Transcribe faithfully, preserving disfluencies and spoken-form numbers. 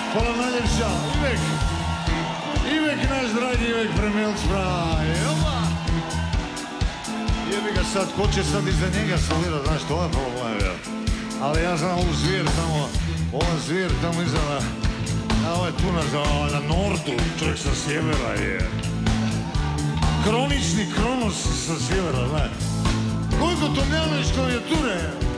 Hvala najljepša, Ivek. Ivek, naš dragi Ivek Premilc, pravi. Jebi ga sad, ko će sad iza njega solirat, znaš, to je problem, ja. Ali ja znam ovu zvijer tamo, ova zvijer tamo iza na, na ovaj tu na, na nordu, čovjek sa sjevera je. Kronični Kronos sa sjevera, znaš. Gojko Tomljanović klavijature.